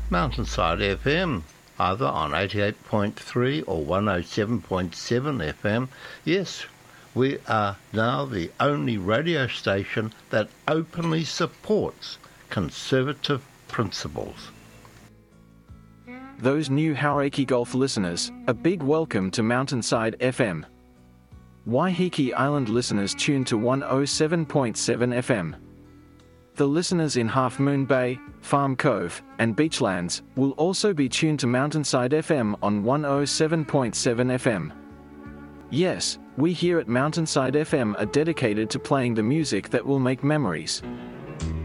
Mountainside FM, either on 88.3 or 107.7 FM. Yes, we are now the only radio station that openly supports conservative principles. Those new Hauraki Golf listeners, a big welcome to Mountainside FM. Waiheke Island listeners tune to 107.7 FM. The listeners in Half Moon Bay, Farm Cove, and Beachlands will also be tuned to Mountainside FM on 107.7 FM. Yes, we here at Mountainside FM are dedicated to playing the music that will make memories.